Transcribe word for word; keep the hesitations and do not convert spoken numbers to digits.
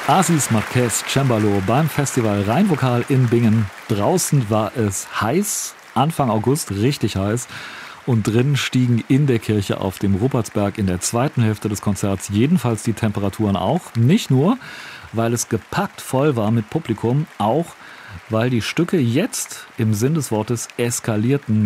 Asis Marquez Cembalo beim Festival Rheinvokal in Bingen. Draußen war es heiß, Anfang August richtig heiß. Und drinnen stiegen in der Kirche auf dem Rupertsberg in der zweiten Hälfte des Konzerts jedenfalls die Temperaturen auch. Nicht nur, weil es gepackt voll war mit Publikum, auch weil die Stücke jetzt im Sinn des Wortes eskalierten.